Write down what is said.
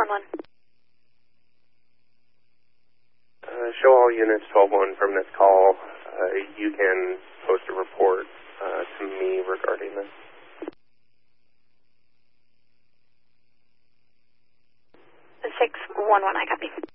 611. Show all units 12-1 from this call. You can post a report to me regarding this. 611, I copy.